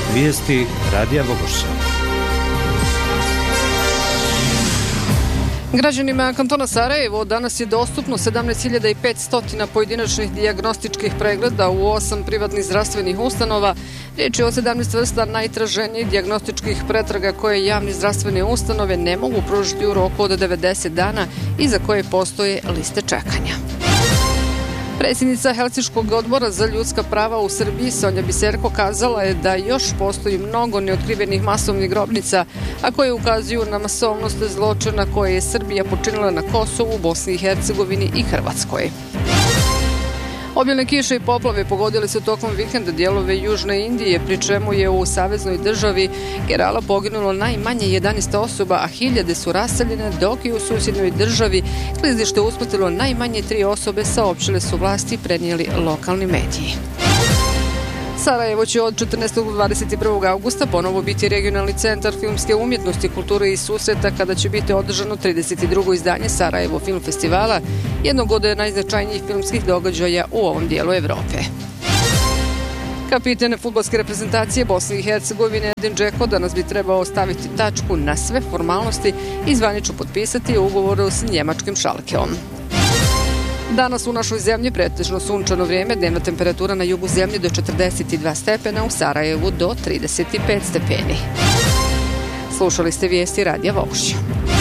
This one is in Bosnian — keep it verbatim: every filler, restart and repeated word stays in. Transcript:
Vijesti Radija Vogošća. Građanima kantona Sarajevo danas je dostupno sedamnaest hiljada petsto pojedinačnih dijagnostičkih pregleda u osam privatnih zdravstvenih ustanova. Riječ je o sedamnaest vrsta najtraženijih dijagnostičkih pretraga koje javne zdravstvene ustanove ne mogu pružiti u roku od devedeset dana i za koje postoje liste čekanja. Predsjednica Helsinškog odbora za ljudska prava u Srbiji, Sonja Biserko, kazala je da još postoji mnogo neotkrivenih masovnih grobnica, a koje ukazuju na masovnost zločina koje je Srbija počinila na Kosovu, Bosni i Hercegovini i Hrvatskoj. Obilne kiše i poplave pogodile su tokom vikenda dijelove Južne Indije, pri čemu je u saveznoj državi Kerala poginulo najmanje jedanaest osoba, a hiljade su raseljene, dok i u susjednoj državi klizište usputilo najmanje tri osobe, saopćile su vlasti i prenijeli lokalni mediji. Sarajevo će od četrnaestog do dvadeset prvog augusta ponovo biti regionalni centar filmske umjetnosti, kulture i susreta, kada će biti održano trideset drugo izdanje Sarajevo Film Festivala, jednog od najznačajnijih filmskih događaja u ovom dijelu Evrope. Kapitan fudbalske reprezentacije Bosne i Hercegovine Edin Džeko danas bi trebao staviti tačku na sve formalnosti i zvanično potpisati ugovor s njemačkim Schalkeom. Danas u našoj zemlji pretežno sunčano vrijeme, dnevna temperatura na jugu zemlje do četrdeset dva stepena, u Sarajevu do trideset pet stepeni. Slušali ste vijesti Radija Vogošća.